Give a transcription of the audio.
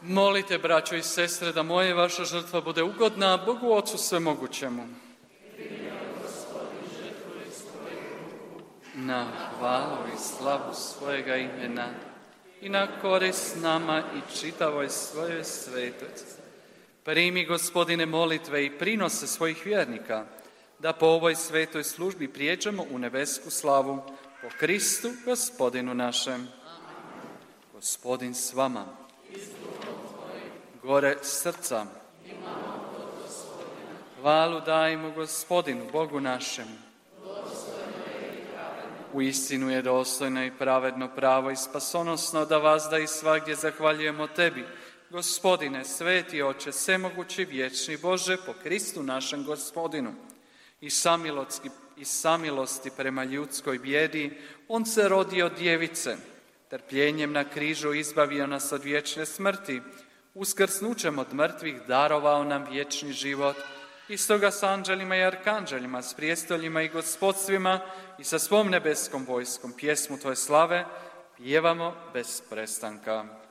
Molite, braćo i sestre, da moja i vaša žrtva bude ugodna Bogu Ocu Svemogućemu. Na hvalu i slavu svojega imena i na korist nama i čitavoj svojoj svetosti. Primi, Gospodine, molitve i prinose svojih vjernika, da po ovoj svetoj službi prijeđemo u nebesku slavu po Kristu, Gospodinu našem. Gospodin s vama. Gore srca. Hvalu dajmo Gospodinu, Bogu našemu. Uistinu je dostojno i pravedno, pravo i spasonosno da vazda i svagdje zahvaljujemo Tebi, Gospodine, sveti Oče, svemogući, vječni Bože, po Kristu našem Gospodinu. I samilosti prema ljudskoj bijedi, on se rodio djevice, trpljenjem na križu izbavio nas od vječne smrti, uskrsnućem od mrtvih darovao nam vječni život, i stoga s anđelima i arkanđelima, s prijestoljima i gospodstvima i sa svom nebeskom vojskom pjesmu Tvoje slave pjevamo bez prestanka.